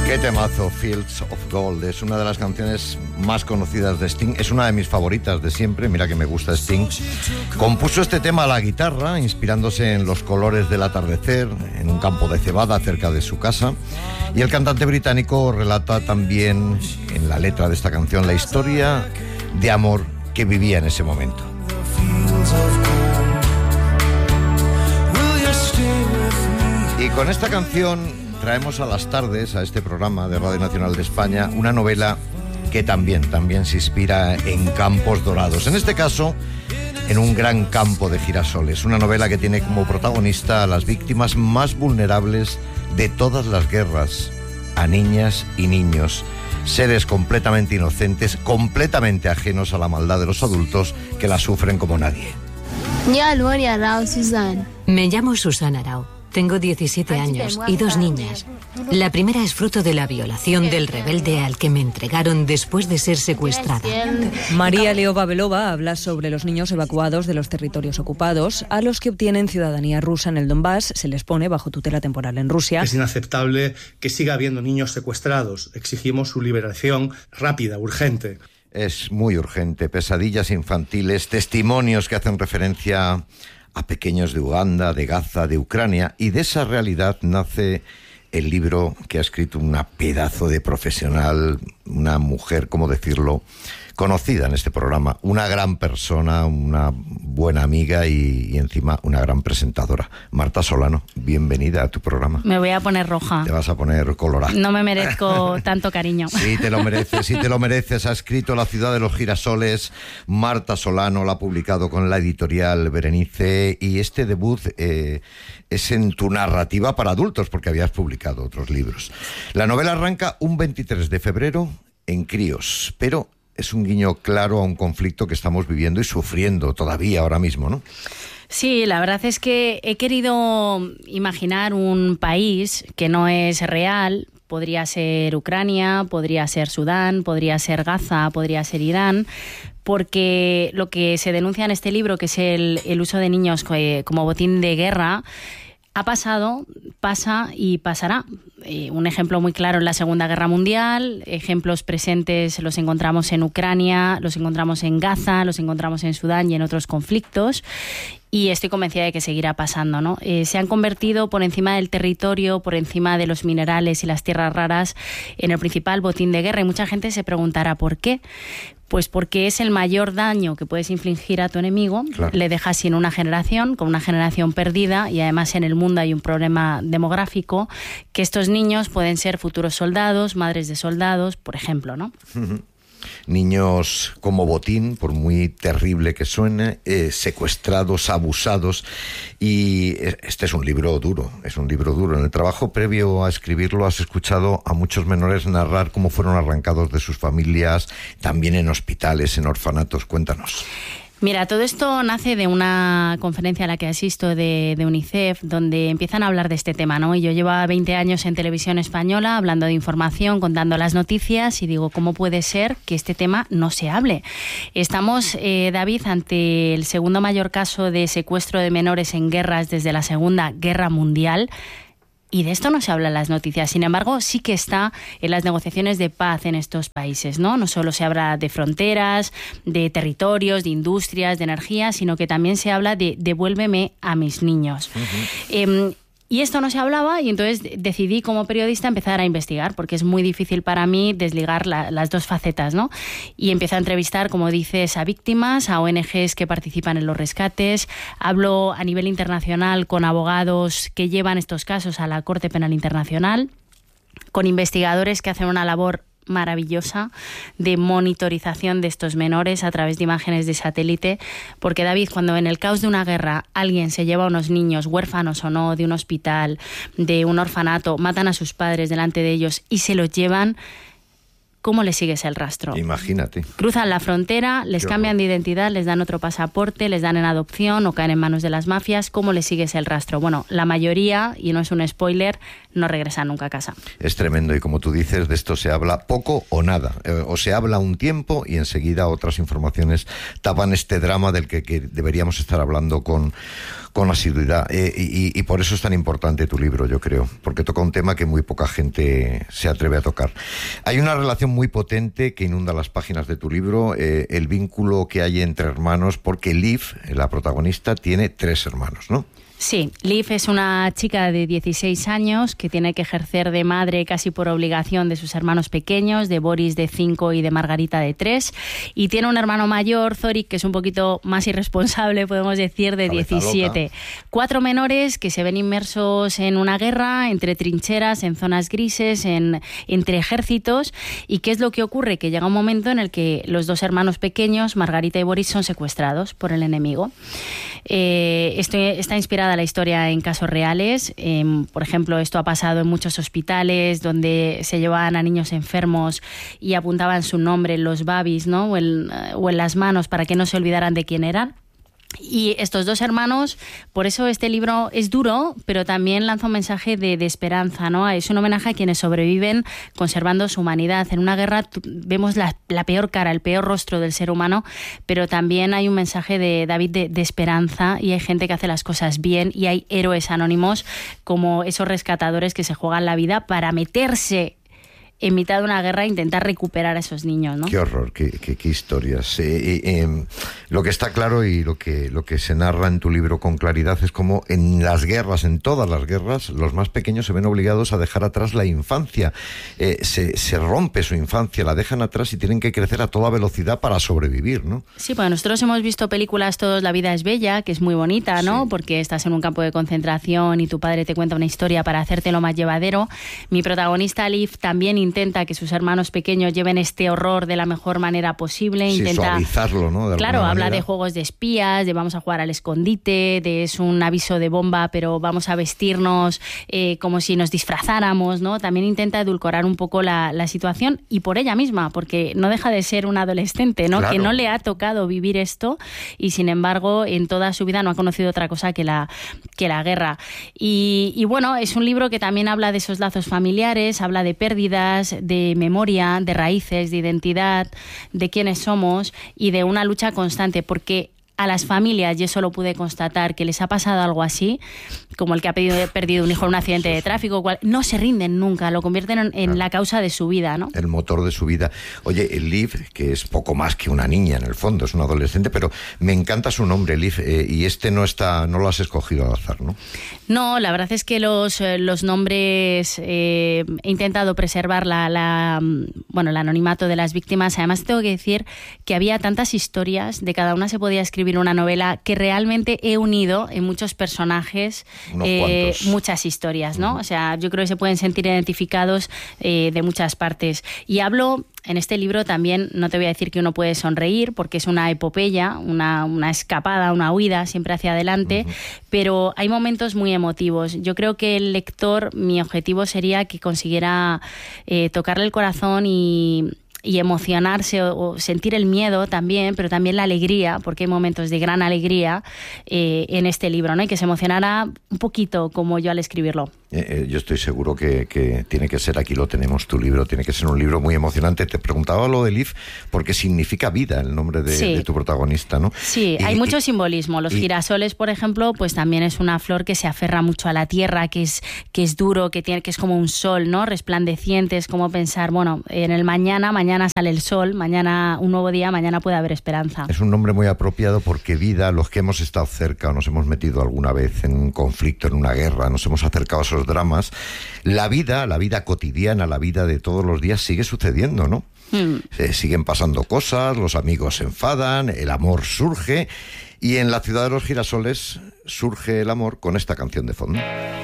Qué temazo, Fields of Gold. Es una de las canciones más conocidas de Sting. Es una de mis favoritas de siempre. Mira que me gusta Sting. Compuso este tema a la guitarra, inspirándose en los colores del atardecer, en un campo de cebada cerca de su casa. Y el cantante británico relata también en la letra de esta canción la historia de amor que vivía en ese momento. Y con esta canción traemos a las tardes, a este programa de Radio Nacional de España, una novela que también se inspira en campos dorados. En este caso, en un gran campo de girasoles. Una novela que tiene como protagonista a las víctimas más vulnerables de todas las guerras, a niñas y niños, seres completamente inocentes, completamente ajenos a la maldad de los adultos que la sufren como nadie. Me llamo Susana Arau. Tengo 17 años y 2 niñas. La primera es fruto de la violación del rebelde al que me entregaron después de ser secuestrada. María Leova-Belova habla sobre los niños evacuados de los territorios ocupados, a los que obtienen ciudadanía rusa en el Donbass, se les pone bajo tutela temporal en Rusia. Es inaceptable que siga habiendo niños secuestrados. Exigimos su liberación rápida, urgente. Es muy urgente. Pesadillas infantiles, testimonios que hacen referencia a pequeños de Uganda, de Gaza, de Ucrania, y de esa realidad nace el libro que ha escrito una pedazo de profesional, una mujer, ¿cómo decirlo?, conocida en este programa, una gran persona, una buena amiga y encima una gran presentadora. Marta Solano, bienvenida a tu programa. Me voy a poner roja. Te vas a poner colorada. No me merezco tanto cariño. Sí, te lo mereces, sí te lo mereces. Ha escrito La ciudad de los girasoles, Marta Solano, la ha publicado con la editorial Berenice, y este debut es en tu narrativa para adultos, porque habías publicado otros libros. La novela arranca un 23 de febrero en Críos, pero es un guiño claro a un conflicto que estamos viviendo y sufriendo todavía ahora mismo, ¿no? Sí, la verdad es que he querido imaginar un país que no es real. Podría ser Ucrania, podría ser Sudán, podría ser Gaza, podría ser Irán, porque lo que se denuncia en este libro, que es el uso de niños como botín de guerra, ha pasado, pasa y pasará. Un ejemplo muy claro en la Segunda Guerra Mundial, ejemplos presentes los encontramos en Ucrania, los encontramos en Gaza, los encontramos en Sudán y en otros conflictos. Y estoy convencida de que seguirá pasando, ¿no? Se han convertido por encima del territorio, por encima de los minerales y las tierras raras, en el principal botín de guerra. Y mucha gente se preguntará ¿por qué? Pues porque es el mayor daño que puedes infligir a tu enemigo. Claro. Le dejas sin una generación, con una generación perdida, y además en el mundo hay un problema demográfico, que estos niños pueden ser futuros soldados, madres de soldados, por ejemplo, ¿no? Niños como botín, por muy terrible que suene, secuestrados, abusados, y este es un libro duro, En el trabajo previo a escribirlo has escuchado a muchos menores narrar cómo fueron arrancados de sus familias, también en hospitales, en orfanatos. Cuéntanos. Mira, todo esto nace de una conferencia a la que asisto de UNICEF, donde empiezan a hablar de este tema, ¿no? Y yo llevo 20 años en televisión española hablando de información, contando las noticias, y digo, ¿cómo puede ser que este tema no se hable? Estamos, David, ante el segundo mayor caso de secuestro de menores en guerras desde la Segunda Guerra Mundial. Y de esto no se habla en las noticias. Sin embargo, sí que está en las negociaciones de paz en estos países, ¿no? No solo se habla de fronteras, de territorios, de industrias, de energía, sino que también se habla de devuélveme a mis niños. Uh-huh. Y esto no se hablaba, y entonces decidí como periodista empezar a investigar, porque es muy difícil para mí desligar las dos facetas, ¿no? Y empecé a entrevistar, como dices, a víctimas, a ONGs que participan en los rescates. Hablo a nivel internacional con abogados que llevan estos casos a la Corte Penal Internacional, con investigadores que hacen una labor maravillosa de monitorización de estos menores a través de imágenes de satélite, porque David, cuando en el caos de una guerra alguien se lleva a unos niños, huérfanos o no, de un hospital, de un orfanato, matan a sus padres delante de ellos y se los llevan, ¿cómo les sigues el rastro? Imagínate. Cruzan la frontera, les cambian de identidad, les dan otro pasaporte, les dan en adopción o caen en manos de las mafias. ¿Cómo les sigues el rastro? Bueno, la mayoría, y no es un spoiler, no regresan nunca a casa. Es tremendo, y como tú dices, de esto se habla poco o nada. O se habla un tiempo y enseguida otras informaciones tapan este drama del que deberíamos estar hablando con con asiduidad. Y por eso es tan importante tu libro, yo creo, porque toca un tema que muy poca gente se atreve a tocar. Hay una relación muy potente que inunda las páginas de tu libro, el vínculo que hay entre hermanos, porque Liv, la protagonista, tiene 3 hermanos, ¿no? Sí, Liv es una chica de 16 años que tiene que ejercer de madre casi por obligación de sus hermanos pequeños, de Boris de 5 y de Margarita de 3, y tiene un hermano mayor, Zorik, que es un poquito más irresponsable, podemos decir, de 17. 4 menores que se ven inmersos en una guerra, entre trincheras, en zonas grises, entre ejércitos. ¿Y qué es lo que ocurre? Que llega un momento en el que los 2 hermanos pequeños, Margarita y Boris, son secuestrados por el enemigo. Esto está inspirada la historia en casos reales. Por ejemplo, esto ha pasado en muchos hospitales donde se llevaban a niños enfermos y apuntaban su nombre en los babis, ¿no? o en las manos para que no se olvidaran de quién eran. Y estos 2 hermanos, por eso este libro es duro, pero también lanza un mensaje de esperanza, ¿no? Es un homenaje a quienes sobreviven conservando su humanidad. En una guerra vemos la peor cara, el peor rostro del ser humano, pero también hay un mensaje de David de esperanza, y hay gente que hace las cosas bien, y hay héroes anónimos como esos rescatadores que se juegan la vida para meterse en mitad de una guerra e intentar recuperar a esos niños, ¿no? Qué horror, qué historias. Lo que está claro y lo que se narra en tu libro con claridad es como en las guerras, en todas las guerras, los más pequeños se ven obligados a dejar atrás la infancia. Se rompe su infancia, la dejan atrás y tienen que crecer a toda velocidad para sobrevivir, ¿no? Sí, pues nosotros hemos visto películas todos, La vida es bella, que es muy bonita, ¿no? Sí. Porque estás en un campo de concentración y tu padre te cuenta una historia para hacértelo más llevadero. Mi protagonista, Liv, también intenta que sus hermanos pequeños lleven este horror de la mejor manera posible. Sí, intenta suavizarlo, ¿no? Claro, habla de juegos de espías, de vamos a jugar al escondite, de es un aviso de bomba, pero vamos a vestirnos como si nos disfrazáramos, ¿no? También intenta edulcorar un poco la situación, y por ella misma, porque no deja de ser una adolescente, ¿no? Claro. Que no le ha tocado vivir esto, y sin embargo en toda su vida no ha conocido otra cosa que la guerra. Y bueno, es un libro que también habla de esos lazos familiares, habla de pérdidas, de memoria, de raíces, de identidad, de quiénes somos, y de una lucha constante, porque a las familias, y eso lo pude constatar, que les ha pasado algo así, como el que ha perdido un hijo en un accidente de tráfico, no se rinden nunca, lo convierten en la causa de su vida, ¿no? El motor de su vida. Oye, Liv, que es poco más que una niña en el fondo, es una adolescente, pero me encanta su nombre, Liv, y no lo has escogido al azar, ¿no? No, la verdad es que los nombres he intentado preservar el anonimato de las víctimas. Además tengo que decir que había tantas historias, de cada una se podía escribir una novela, que realmente he unido en muchos personajes muchas historias, ¿no? O sea, yo creo que se pueden sentir identificados de muchas partes. Y hablo en este libro también, no te voy a decir que uno puede sonreír, porque es una epopeya, una escapada, una huida siempre hacia adelante, pero hay momentos muy emotivos. Yo creo que el lector, mi objetivo sería que consiguiera tocarle el corazón y emocionarse o sentir el miedo también, pero también la alegría, porque hay momentos de gran alegría en este libro, ¿no? Y que se emocionara un poquito como yo al escribirlo. Yo estoy seguro que tiene que ser, aquí lo tenemos, tu libro, tiene que ser un libro muy emocionante. Te preguntaba lo de Liv porque significa vida el nombre de tu protagonista, ¿no? Sí, hay mucho simbolismo. Los girasoles, por ejemplo, pues también es una flor que se aferra mucho a la tierra, que es duro, que es como un sol, ¿no? Resplandeciente, es como pensar, bueno, en el mañana sale el sol, mañana un nuevo día, mañana puede haber esperanza. Es un nombre muy apropiado porque vida, los que hemos estado cerca o nos hemos metido alguna vez en un conflicto, en una guerra, nos hemos acercado a esos dramas, la vida cotidiana, la vida de todos los días sigue sucediendo, ¿no? Siguen pasando cosas, los amigos se enfadan, el amor surge, y en la ciudad de los girasoles surge el amor con esta canción de fondo.